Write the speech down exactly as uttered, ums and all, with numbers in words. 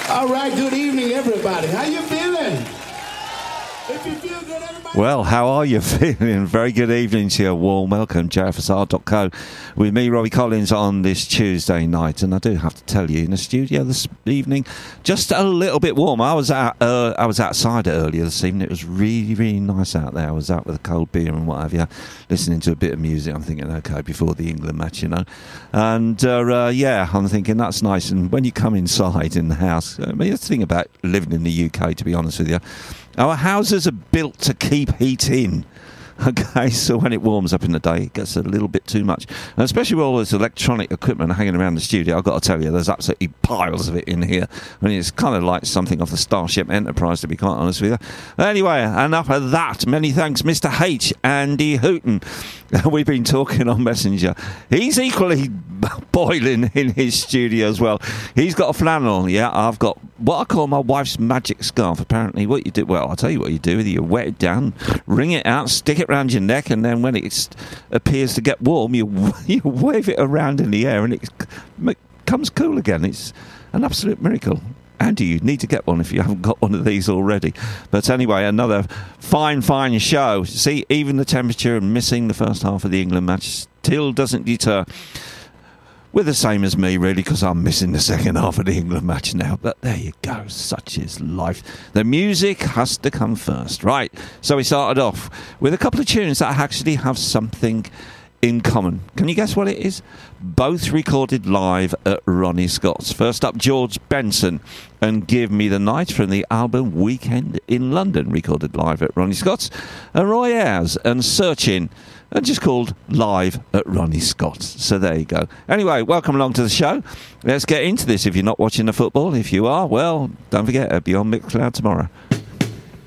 All right, good evening, everybody. How you feeling? If you feel good, everybody. Well, how are you feeling? Very good evening to you. Warm welcome, J F S R dot co, with me, Robbie Collins, on this Tuesday night. And I do have to tell you, in the studio this evening, just a little bit warm. I was out, uh, I was outside earlier this evening. It was really, really nice out there. I was out with a cold beer and what have you, listening to a bit of music. I'm thinking, okay, before the England match, you know. And uh, uh, yeah, I'm thinking that's nice. And when you come inside in the house, I mean, that's the thing about living in the U K, to be honest with you. Our houses are built to keep heat in. Okay, so when it warms up in the day, it gets a little bit too much. And especially with all this electronic equipment hanging around the studio, I've got to tell you, there's absolutely piles of it in here. I mean, it's kind of like something off the Starship Enterprise, to be quite honest with you. Anyway, enough of that. Many thanks, Mister H, Andy Hooton. We've been talking on Messenger. He's equally boiling in his studio as well. He's got a flannel. Yeah, I've got what I call my wife's magic scarf. Apparently, what you do, well, I'll tell you what you do with it. You wet it down, wring it out, stick it around your neck, and then when it appears to get warm, you you wave it around in the air, and it comes cool again. It's an absolute miracle. Andy, you need to get one if you haven't got one of these already. But anyway, another fine, fine show. See, even the temperature and missing the first half of the England match still doesn't deter. We're the same as me, really, because I'm missing the second half of the England match now. But there you go. Such is life. The music has to come first. Right. So we started off with a couple of tunes that actually have something in common. Can you guess what it is? Both recorded live at Ronnie Scott's. First up, George Benson and Give Me the Night from the album Weekend in London, recorded live at Ronnie Scott's. And Roy Ayers and Searching, and just called Live at Ronnie Scott's. So there you go. Anyway, welcome along to the show. Let's get into this. If you're not watching the football, if you are, well, don't forget, it'll be on Mixcloud tomorrow.